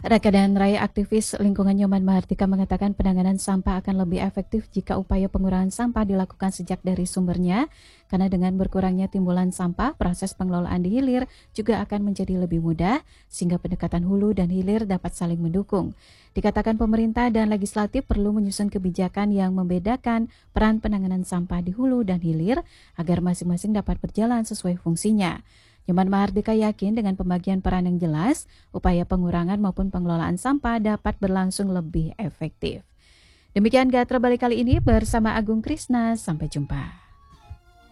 Raka dan Rai, aktivis lingkungan Nyoman Mahardika, mengatakan penanganan sampah akan lebih efektif jika upaya pengurangan sampah dilakukan sejak dari sumbernya, karena dengan berkurangnya timbulan sampah, proses pengelolaan di hilir juga akan menjadi lebih mudah, sehingga pendekatan hulu dan hilir dapat saling mendukung. Dikatakan pemerintah dan legislatif perlu menyusun kebijakan yang membedakan peran penanganan sampah di hulu dan hilir agar masing-masing dapat berjalan sesuai fungsinya. Nyoman Mahardika yakin dengan pembagian peran yang jelas, upaya pengurangan maupun pengelolaan sampah dapat berlangsung lebih efektif. Demikian Gatra Balik kali ini bersama Agung Krisna. Sampai jumpa.